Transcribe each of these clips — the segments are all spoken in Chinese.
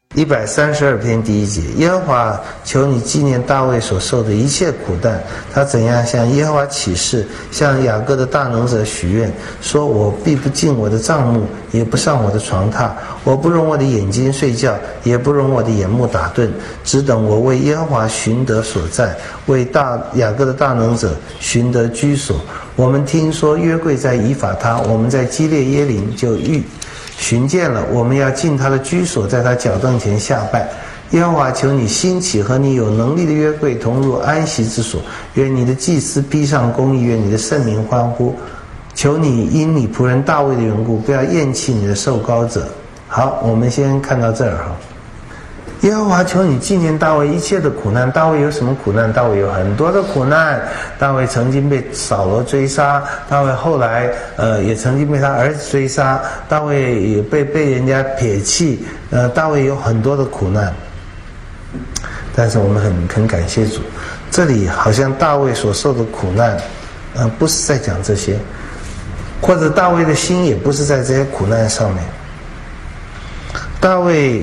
132篇第1节，耶和华求你纪念大卫所受的一切苦难，他怎样向耶和华起誓，向雅各的大能者许愿，说我必不进我的帐幕，也不上我的床榻，我不容我的眼睛睡觉，也不容我的眼目打盹，只等我为耶和华寻得所在，为雅各的大能者寻得居所。我们听说约柜在以法他，我们在基列耶琳就寻见了，我们要进他的居所，在他脚凳前下拜。耶和华求你兴起，和你有能力的约柜同入安息之所，愿你的祭司披上公义，愿你的圣民欢呼。求你因你仆人大卫的缘故，不要厌弃你的受膏者。好，我们先看到这儿哈。耶和华求你纪念大卫一切的苦难。大卫有什么苦难？大卫有很多的苦难。大卫曾经被扫罗追杀，大卫后来也曾经被他儿子追杀，大卫也被人家撇弃，大卫有很多的苦难。但是我们很感谢主，这里好像大卫所受的苦难不是在讲这些，或者大卫的心也不是在这些苦难上面。大卫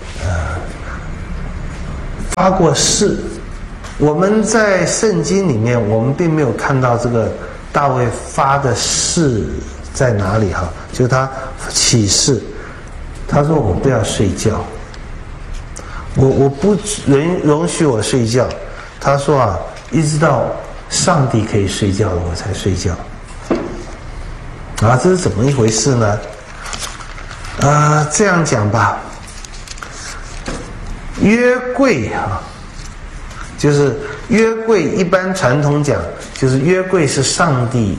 发过誓，我们在圣经里面我们并没有看到这个大卫发的誓在哪里哈，就他起誓，他说我不要睡觉，我不容许我睡觉，他说一直到上帝可以睡觉了我才睡觉。这是怎么一回事呢？这样讲吧，约柜就是约柜，一般传统讲就是约柜是上帝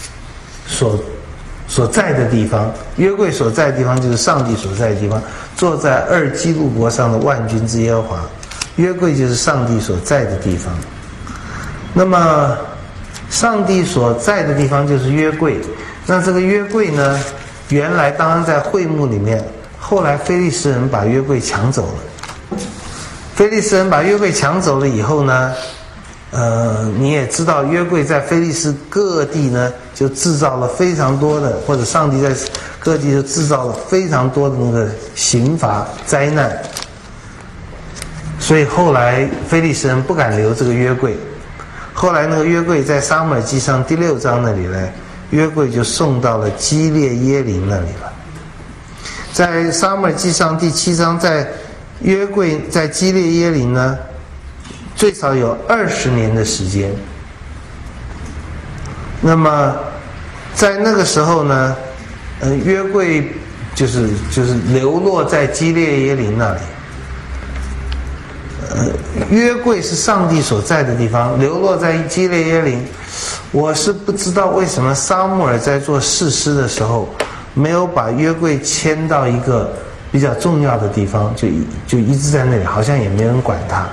所在的地方，约柜所在的地方就是上帝所在的地方，坐在二基路伯上的万军之耶和华，约柜就是上帝所在的地方。那么上帝所在的地方就是约柜，那这个约柜呢，原来当然在会幕里面，后来非利士人把约柜抢走了。非利士人把约柜抢走了以后呢，你也知道约柜在非利士各地呢就制造了非常多的，或者上帝在各地就制造了非常多的那个刑罚灾难，所以后来非利士人不敢留这个约柜。后来那个约柜在撒母耳记上第6章那里呢，约柜就送到了基列耶琳那里了。在撒母耳记上第7章，在约柜在基列耶琳呢，最少有20年的时间。那么在那个时候呢，约柜就是流落在基列耶琳那里。约柜是上帝所在的地方，流落在基列耶琳。我是不知道为什么撒母耳在做士师的时候没有把约柜迁到一个比较重要的地方，就一直在那里，好像也没人管他。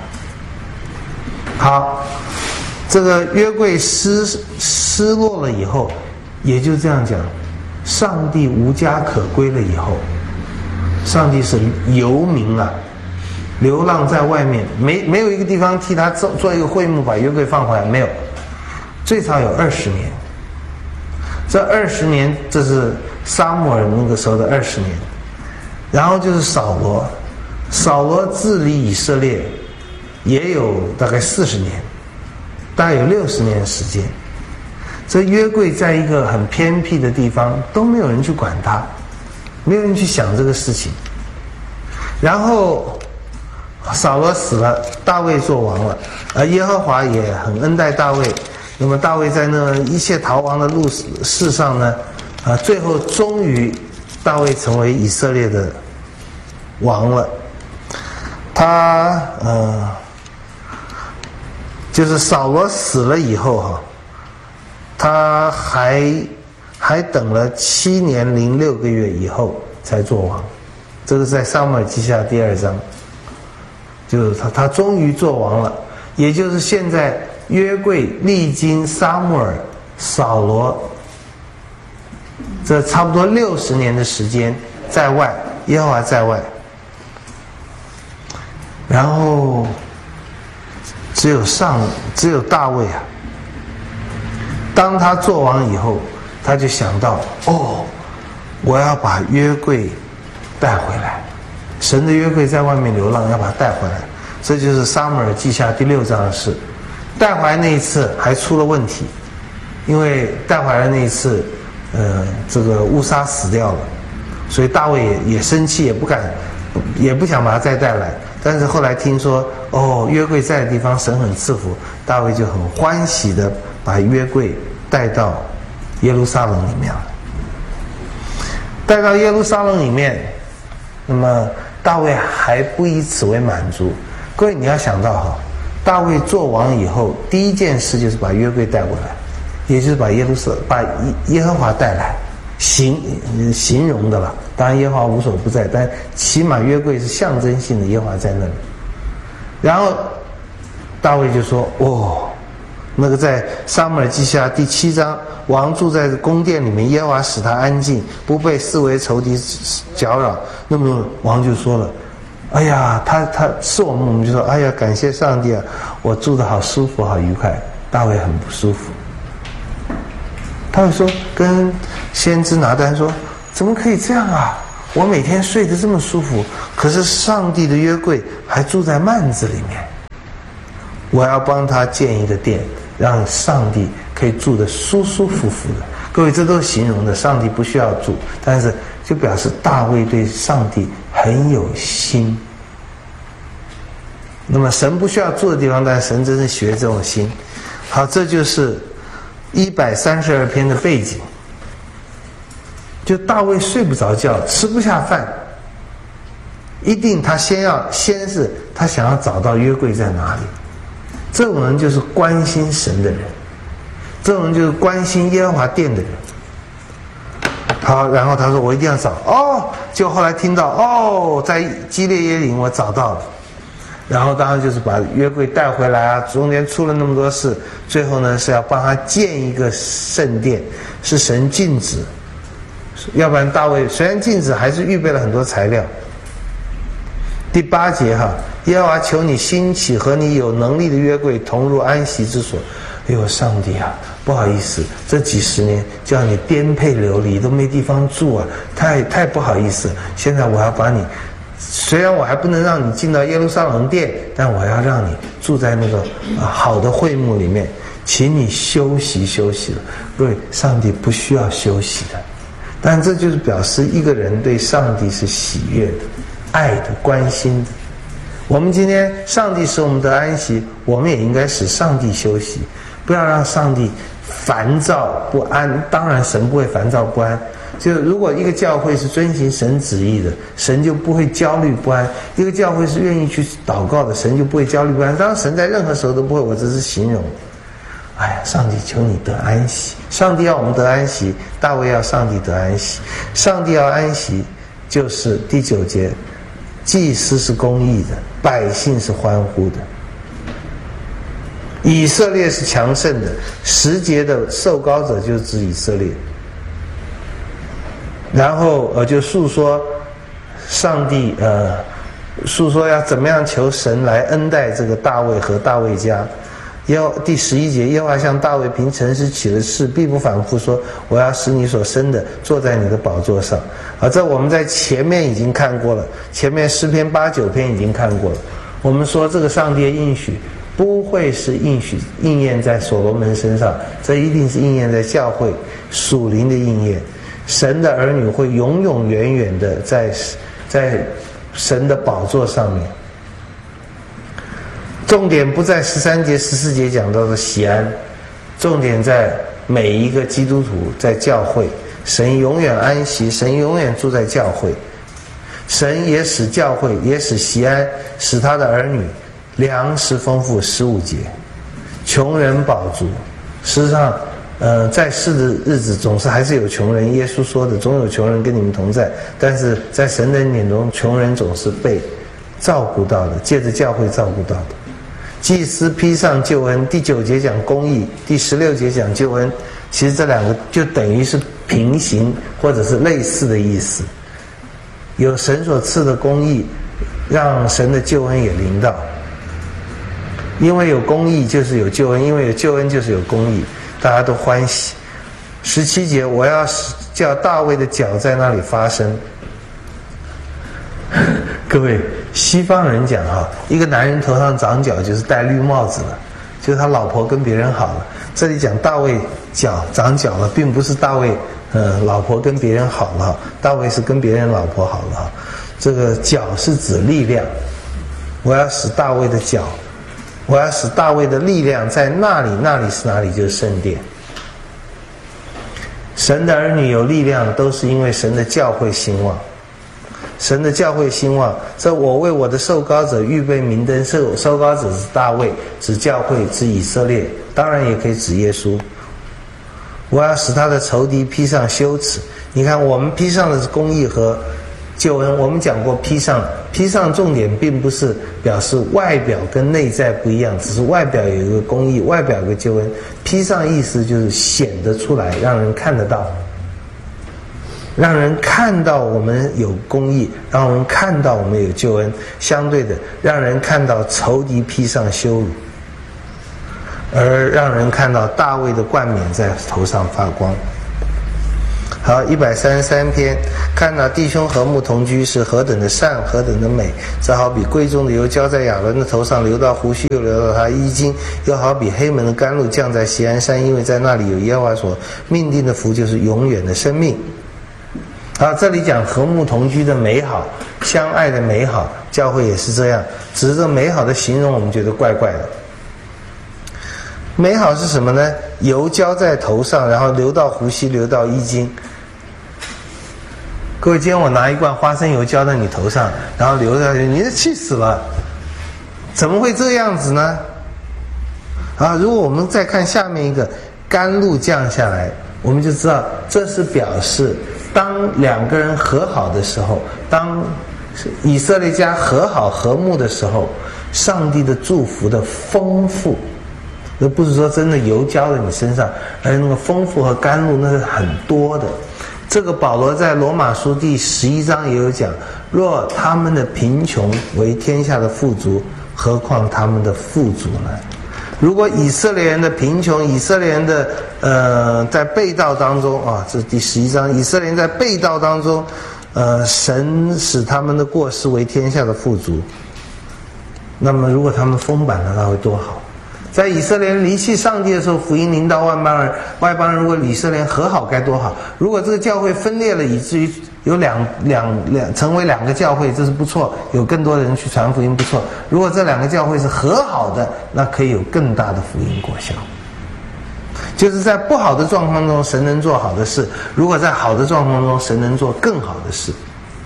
好，这个约柜失落了以后，也就这样讲，上帝无家可归了以后，上帝是游民流浪在外面，没有一个地方替他做一个会幕把约柜放回来，没有，最少有20年。这20年，这是撒母耳那个时候的20年。然后就是扫罗治理以色列也有大概40年，大概有60年的时间。这约柜在一个很偏僻的地方，都没有人去管它，没有人去想这个事情。然后扫罗死了，大卫做王了，耶和华也很恩待大卫。那么大卫在那一切逃亡的路事上呢，最后终于大卫成为以色列的王了。他就是扫罗死了以后他还等了7年06个月以后才做王。这个在撒母耳记下第2章，就是他终于做王了，也就是现在约柜历经撒母耳、扫罗这差不多60年的时间在外，耶和华在外。然后只有大卫当他做王以后，他就想到我要把约柜带回来， 神的约柜在外面流浪，要把它带回来。这就是撒母耳记下第6章的事。带回来那一次还出了问题，因为带回来那一次，这个乌撒死掉了，所以大卫也生气，也不想把他再带来。但是后来听说，约柜在的地方神很赐福，大卫就很欢喜的把约柜带到耶路撒冷里面了。带到耶路撒冷里面，那么大卫还不以此为满足。各位你要想到哈，大卫做王以后，第一件事就是把约柜带过来，也就是把耶和华带来，形容的了。当然耶和华无所不在，但起码约柜是象征性的，耶和华在那里。然后大卫就说：那个在撒母耳记下第7章，王住在宫殿里面，耶和华使他安静，不被四围仇敌搅扰。那么王就说了：哎呀，他是我们就说：哎呀，感谢上帝啊，我住得好舒服，好愉快。大卫很不舒服，他会说跟先知拿单说：怎么可以这样啊？我每天睡得这么舒服，可是上帝的约柜还住在幔子里面。我要帮他建一个殿，让上帝可以住得舒舒服服的。各位，这都是形容的，上帝不需要住，但是就表示大卫对上帝很有心。那么神不需要住的地方，但神真是学这种心。好，这就是132篇的背景。就大卫睡不着觉，吃不下饭，一定他先是他想要找到约柜在哪里。这种人就是关心神的人，这种人就是关心耶和华殿的人。好，然后他说我一定要找。就后来听到在基列耶琳我找到了，然后当然就是把约柜带回来啊，中间出了那么多事，最后呢是要帮他建一个圣殿，是神禁止，要不然大卫虽然禁止，还是预备了很多材料。第8节耶和华求你兴起和你有能力的约柜同入安息之所。哎呦，上帝啊，不好意思，这几十年叫你颠沛流离，都没地方住啊，太不好意思。现在我要把你，虽然我还不能让你进到耶路撒冷殿，但我要让你住在那个好的会幕里面，请你休息休息了。各位，上帝不需要休息的，但这就是表示一个人对上帝是喜悦的、爱的、关心的。我们今天上帝使我们得安息，我们也应该使上帝休息，不要让上帝烦躁不安。当然神不会烦躁不安，就如果一个教会是遵行神旨意的，神就不会焦虑不安。一个教会是愿意去祷告的，神就不会焦虑不安。当然神在任何时候都不会，我只是形容。哎呀，上帝求你得安息，上帝要我们得安息，大卫要上帝得安息。上帝要安息，就是第9节，祭司是公义的，百姓是欢呼的。以色列是强盛的，10节的受膏者就是指以色列。然后就述说上帝述说要怎么样求神来恩待这个大卫和大卫家。第11节，耶和华向大卫凭诚实起了誓，必不反复说，我要使你所生的坐在你的宝座上。这我们在前面已经看过了，前面诗篇8、9篇已经看过了。我们说这个上帝的应许不会是应验在所罗门身上，这一定是应验在教会属灵的应验。神的儿女会永永远远的在神的宝座上面。重点不在13节、14节讲到的喜安，重点在每一个基督徒在教会，神永远安息，神永远住在教会，神也使教会，也使喜安，使他的儿女粮食丰富。15节，穷人饱足。事实上在世的日子总是还是有穷人，耶稣说的总有穷人跟你们同在，但是在神的恩典中，穷人总是被照顾到的，借着教会照顾到的。祭司披上救恩，第9节讲公义，第16节讲救恩，其实这两个就等于是平行或者是类似的意思。有神所赐的公义，让神的救恩也临到。因为有公义就是有救恩，因为有救恩就是有公义，大家都欢喜。17节，我要叫大卫的脚在那里发声。 各位，西方人讲哈，一个男人头上长角就是戴绿帽子了，就是他老婆跟别人好了。这里讲大卫角长角了，并不是大卫老婆跟别人好了，大卫是跟别人老婆好了。这个角是指力量，我要使大卫的角，我要使大卫的力量在那里，那里是哪里？就是圣殿。神的儿女有力量，都是因为神的教会兴旺。神的教会兴旺，这我为我的受膏者预备明灯，受膏者是大卫，指教会，指以色列，当然也可以指耶稣。我要使他的仇敌披上羞耻。你看，我们披上的是公义和救恩。我们讲过披上重点并不是表示外表跟内在不一样，只是外表有一个公义，外表有一个救恩。披上意思就是显得出来，让人看得到，让人看到我们有公义，让人看到我们有救恩。相对的，让人看到仇敌披上羞辱，而让人看到大卫的冠冕在头上发光。好，133篇，看到弟兄和睦同居是何等的善，何等的美。这好比贵重的油浇在亚伦的头上，流到胡须，又流到他衣襟，又好比黑门的甘露降在锡安山，因为在那里有耶和华所命定的福，就是永远的生命。好，这里讲和睦同居的美好，相爱的美好，教会也是这样。只是这美好的形容我们觉得怪怪的。美好是什么呢？油浇在头上，然后流到胡须，流到衣襟。各位，今天我拿一罐花生油浇在你头上，然后流下去，你气死了，怎么会这样子呢？啊，如果我们再看下面一个甘露降下来，我们就知道这是表示当两个人和好的时候，当以色列家和好和睦的时候，上帝的祝福的丰富，那不是说真的油浇在你身上，而那个丰富和甘露那是很多的。这个保罗在罗马书第11章也有讲，若他们的贫穷为天下的富足，何况他们的富足呢？如果以色列人的贫穷，以色列人的在背道当中啊，这是第11章，以色列人在背道当中，神使他们的过失为天下的富足，那么如果他们丰满了，那会多好。在以色列人离弃上帝的时候，福音临到外邦人，外邦人如果以色列人和好该多好。如果这个教会分裂了，以至于有成为两个教会，这是不错，有更多的人去传福音不错。如果这两个教会是和好的，那可以有更大的福音果效。就是在不好的状况中，神能做好的事；如果在好的状况中，神能做更好的事。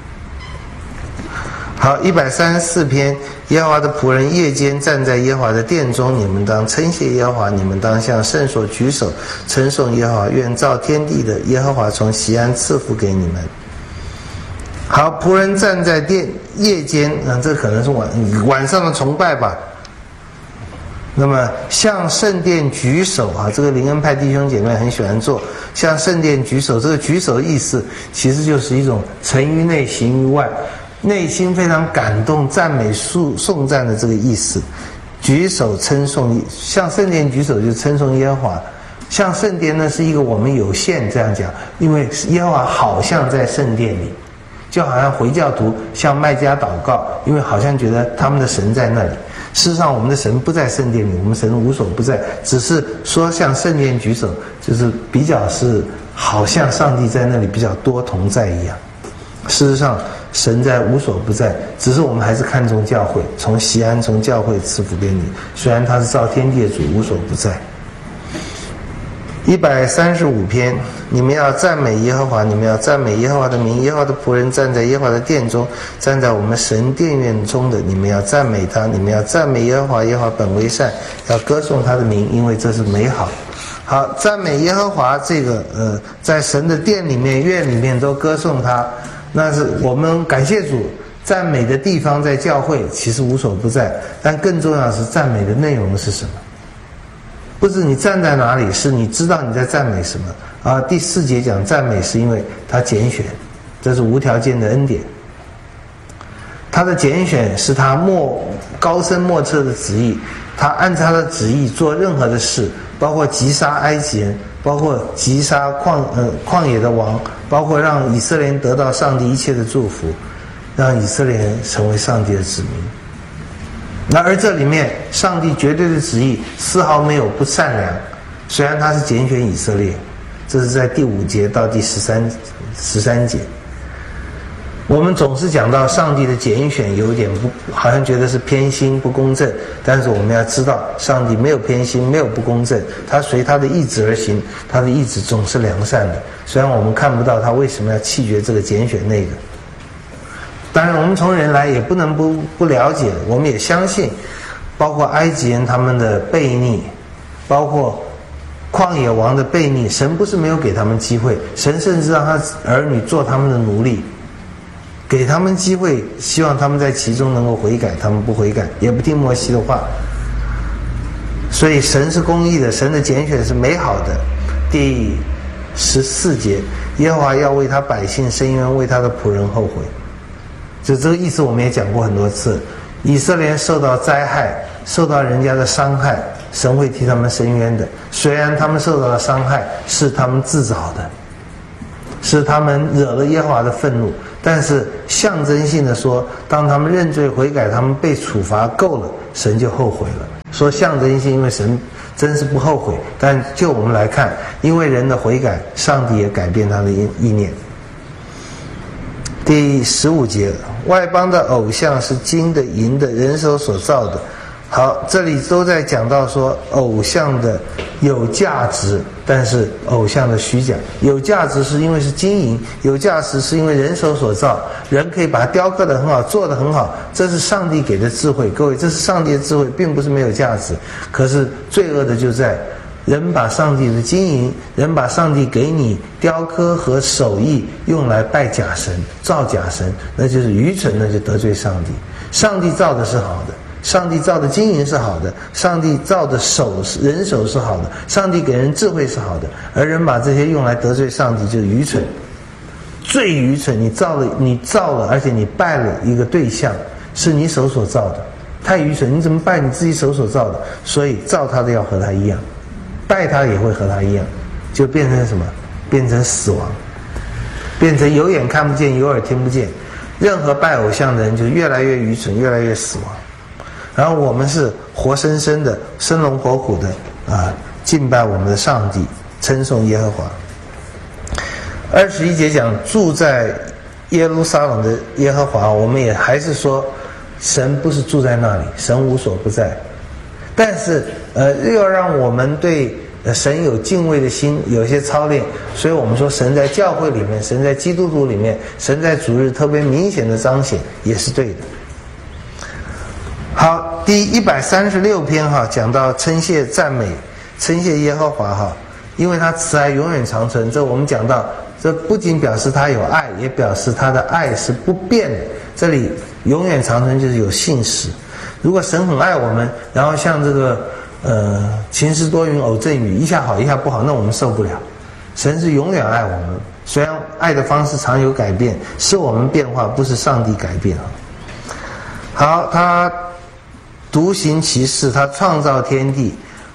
好，134篇，耶和华的仆人夜间站在耶和华的殿中，你们当称谢耶和华，你们当向圣所举手称颂耶和华，愿造天地的耶和华从锡安赐福给你们。好，仆人站在夜间，这可能是晚上的崇拜吧。那么向圣殿举手啊，这个灵恩派弟兄姐妹很喜欢做，向圣殿举手。这个举手的意思其实就是一种诚于内行于外，内心非常感动赞美颂赞的这个意思。举手称颂，向圣殿举手就是称颂耶和华。向圣殿呢是一个我们有限这样讲，因为耶和华好像在圣殿里，就好像回教徒向麦加祷告，因为好像觉得他们的神在那里。事实上我们的神不在圣殿里，我们神无所不在，只是说向圣殿举手就是比较是好像上帝在那里比较多同在一样。事实上神在无所不在，只是我们还是看重教会，从锡安从教会赐福给你，虽然他是造天地的主，无所不在。135篇，你们要赞美耶和华，你们要赞美耶和华的名，耶和华的仆人站在耶和华的殿中，站在我们神殿院中的，你们要赞美他，你们要赞美耶和华，耶和华本为善，要歌颂他的名，因为这是美好。好，赞美耶和华，这个在神的殿里面院里面都歌颂他，那是我们感谢主。赞美的地方在教会其实无所不在，但更重要的是赞美的内容是什么，不是你站在哪里，是你知道你在赞美什么啊。第4节讲赞美是因为他拣选，这是无条件的恩典，他的拣选是他高深莫测的旨意，他按他的旨意做任何的事，包括击杀埃及人，包括击杀旷野的王，包括让以色列人得到上帝一切的祝福。 让以色列人成为上帝的子民。那而这里面上帝绝对的旨意丝毫没有不善良，虽然他是拣选以色列，这是在第5节到第13节。我们总是讲到上帝的拣选有点好像觉得是偏心不公正，但是我们要知道上帝没有偏心，没有不公正，他随他的意志而行，他的意志总是良善的，虽然我们看不到他为什么要弃绝这个拣选那个。当然我们从人来也不能不了解，我们也相信包括埃及人他们的悖逆，包括旷野王的悖逆，神不是没有给他们机会，神甚至让他儿女做他们的奴隶，给他们机会，希望他们在其中能够悔改，他们不悔改，也不听摩西的话。所以神是公义的，神的拣选是美好的。第14节，耶和华要为他百姓伸冤，为他的仆人后悔。就这个意思我们也讲过很多次，以色列人受到灾害，受到人家的伤害，神会替他们伸冤的。虽然他们受到的伤害是他们自找的，是他们惹了耶和华的愤怒，但是象征性的说，当他们认罪悔改，他们被处罚够了，神就后悔了。说象征性，因为神真是不后悔，但就我们来看，因为人的悔改，上帝也改变他的意念。第15节，外邦的偶像是金的银的，人手所造的。好，这里都在讲到说偶像的有价值，但是偶像的虚假。有价值是因为是金银，有价值是因为人手所造，人可以把它雕刻得很好，做得很好，这是上帝给的智慧。各位，这是上帝的智慧，并不是没有价值。可是罪恶的就在人把上帝的金银，人把上帝给你雕刻和手艺用来拜假神，造假神，那就是愚蠢的，就得罪上帝。上帝造的是好的，上帝造的金银是好的，上帝造的人手是好的，上帝给人智慧是好的，而人把这些用来得罪上帝就是愚蠢。最愚蠢，你造了，而且你拜了一个对象，是你手所造的，太愚蠢！你怎么拜你自己手所造的？所以造他的要和他一样，拜他也会和他一样，就变成什么？变成死亡，变成有眼看不见，有耳听不见。任何拜偶像的人就越来越愚蠢，越来越死亡。然后我们是活生生的、生龙活虎的敬拜我们的上帝，称颂耶和华。21节讲住在耶路撒冷的耶和华，我们也还是说神不是住在那里，神无所不在。但是要让我们对神有敬畏的心，有一些操练，所以我们说神在教会里面，神在基督徒里面，神在主日特别明显的彰显，也是对的。好，第136篇讲到称谢赞美，称谢耶和华因为他慈爱永远长存。这我们讲到，这不仅表示他有爱，也表示他的爱是不变的。这里永远长存就是有信实。如果神很爱我们，然后像这个晴时多云偶阵雨，一下好一下不好，那我们受不了。神是永远爱我们，虽然爱的方式常有改变，是我们变化，不是上帝改变。好，他独行其事，他创造天地。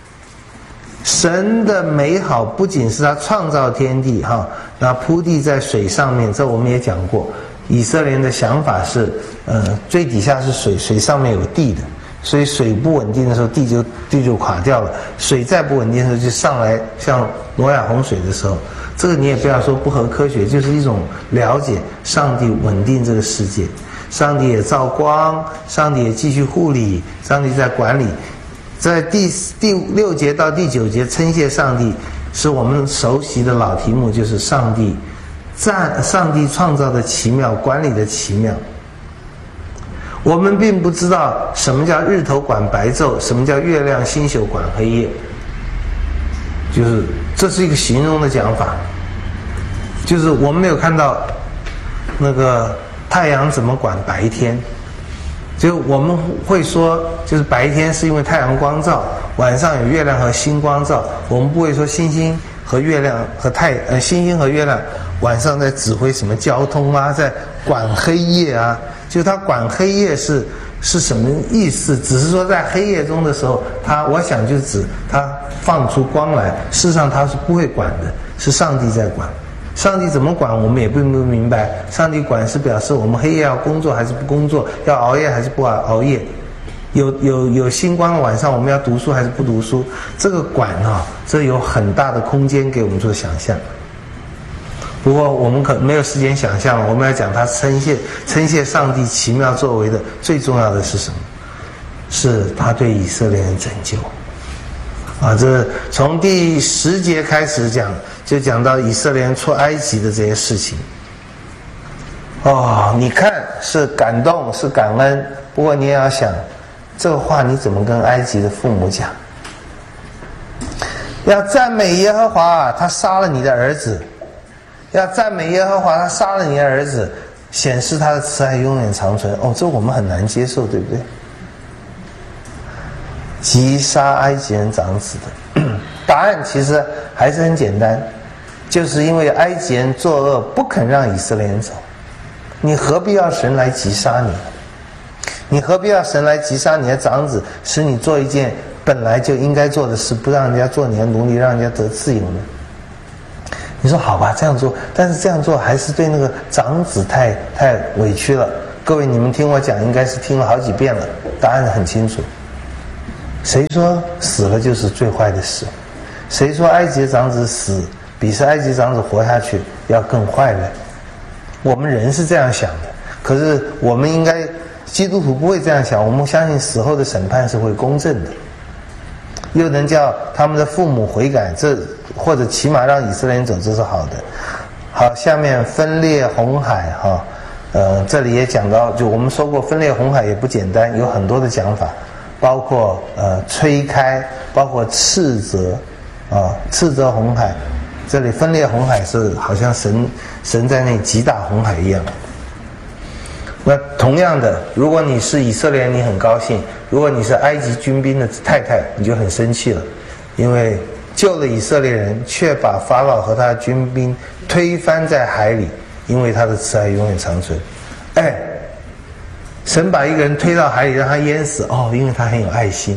神的美好不仅是他创造天地那铺地在水上面，这我们也讲过。以色列人的想法是最底下是水，水上面有地的，所以水不稳定的时候地就垮掉了，水再不稳定的时候就上来，像挪亚洪水的时候。这个你也不要说不合科学，就是一种了解上帝稳定这个世界。上帝也造光，上帝也继续护理，上帝在管理。在第6节到第9节称谢上帝，是我们熟悉的老题目，就是上帝创造的奇妙，管理的奇妙。我们并不知道什么叫日头管白昼，什么叫月亮星宿管黑夜，就是这是一个形容的讲法，就是我们没有看到那个太阳怎么管白天。就我们会说，就是白天是因为太阳光照，晚上有月亮和星光照。我们不会说星星和月亮星星和月亮晚上在指挥什么交通在管黑夜就他管黑夜是什么意思？只是说在黑夜中的时候，我想就指他放出光来，事实上他是不会管的，是上帝在管。 上帝怎么管我们也并不明白。上帝管是表示我们黑夜要工作还是不工作，要熬夜还是不熬夜，有星光的晚上我们要读书还是不读书。这个管啊，这有很大的空间给我们做想象。不过我们可没有时间想象了，我们要讲他称谢上帝奇妙作为的最重要的是什么？是他对以色列人拯救。这从第10节开始讲，就讲到以色列人出埃及的这些事情。你看是感动是感恩，不过你也要想，这个话你怎么跟埃及的父母讲？要赞美耶和华，他杀了你的儿子。要赞美耶和华，他杀了你的儿子，显示他的慈爱永远长存。这我们很难接受，对不对？击杀埃及人长子的答案其实还是很简单，就是因为埃及人作恶不肯让以色列人走，你何必要神来击杀你？你何必要神来击杀你的长子，使你做一件本来就应该做的事，不让人家做你的奴隶，让人家得自由呢？你说好吧，这样做，但是这样做还是对那个长子太委屈了。各位，你们听我讲，应该是听了好几遍了，答案很清楚。谁说死了就是最坏的事？谁说埃及的长子死比是埃及长子活下去要更坏呢？我们人是这样想的，可是我们应该，基督徒不会这样想，我们相信死后的审判是会公正的，又能叫他们的父母悔改，或者起码让以色列人走，这是好的。好，下面分裂红海这里也讲到，就我们说过分裂红海也不简单，有很多的讲法，包括吹开，包括斥责斥责红海。这里分裂红海是好像神在那击打红海一样。那同样的，如果你是以色列人，你很高兴；如果你是埃及军兵的太太，你就很生气了，因为救了以色列人，却把法老和他的军兵推翻在海里，因为他的慈爱永远长存。神把一个人推到海里让他淹死，因为他很有爱心。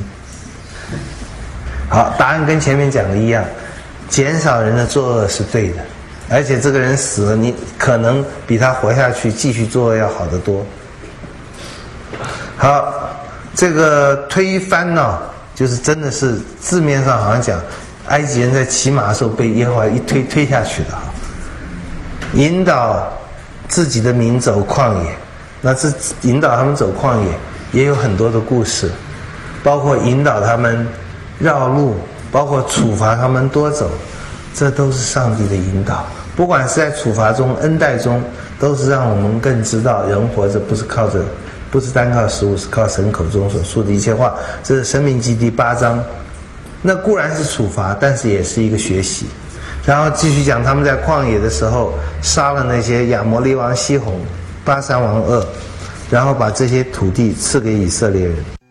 好，答案跟前面讲的一样，减少人的作恶是对的，而且这个人死了，你可能比他活下去继续作恶要好得多。好，这个推翻呢，就是真的是字面上好像讲埃及人在骑马的时候被耶和华一推下去的，引导自己的民走旷野。那这引导他们走旷野也有很多的故事，包括引导他们绕路，包括处罚他们多走，这都是上帝的引导。不管是在处罚中恩待中，都是让我们更知道人活着不是单靠食物，是靠神口中所说的一切话。这是申命记第8章。那固然是处罚，但是也是一个学习。然后继续讲他们在旷野的时候杀了那些亚摩利王西宏、巴珊王噩，然后把这些土地赐给以色列人。